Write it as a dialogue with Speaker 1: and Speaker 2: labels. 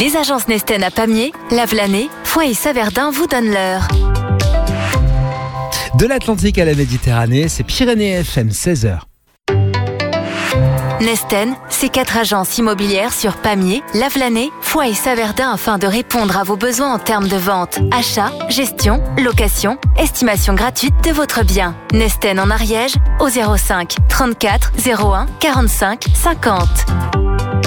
Speaker 1: Les agences Nesten à Pamiers, Lavelanet, Foix et Saverdin vous donnent l'heure.
Speaker 2: De l'Atlantique à la Méditerranée, c'est Pyrénées FM, 16h.
Speaker 1: Nesten, c'est 4 agences immobilières sur Pamiers, Lavelanet, Foix et Saverdin afin de répondre à vos besoins en termes de vente, achat, gestion, location, estimation gratuite de votre bien. Nesten en Ariège au 05 34 01 45 50.